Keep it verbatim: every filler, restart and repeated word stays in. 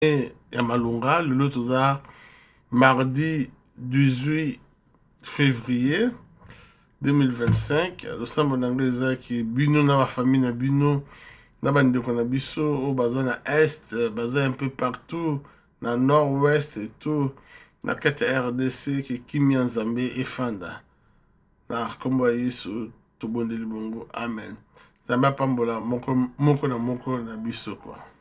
Et ya Malunga, le toza mardi dix-huit février deux mille vingt-cinq. Le sambo n'anglais qui bino na la famille na bino na bandeko na biso au baza na est, baza un peu partout na nord-ouest et tout na kete R D C qui kimia nzambe efanda na kombo ya Yesu tobondeli bongo amen. Nzambe apambola moko moko na moko na biso kwa.